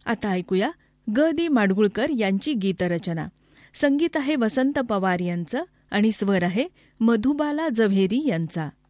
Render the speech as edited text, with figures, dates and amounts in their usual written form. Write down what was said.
आता ऐकूया ग दी माडगुळकर यांची गीतरचना. संगीत आहे वसंत पवार यांचं आणि स्वर आहे मधुबाला जव्हेरी यांचा.